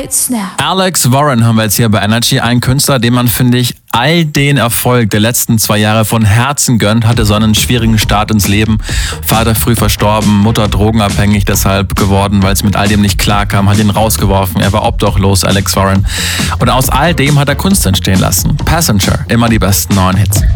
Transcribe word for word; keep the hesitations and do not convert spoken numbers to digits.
right snap. Alex Warren haben wir jetzt hier bei Energy. Ein Künstler, dem man, finde ich, all den Erfolg der letzten zwei Jahre von Herzen gönnt, hatte so einen schwierigen Start ins Leben. Vater früh verstorben, Mutter drogenabhängig deshalb geworden, weil es mit all dem nicht klarkam, hat ihn rausgeworfen. Er war obdachlos, Alex Warren. Und aus all dem hat er Kunst entstehen lassen. Passenger, immer die besten neuen Hits.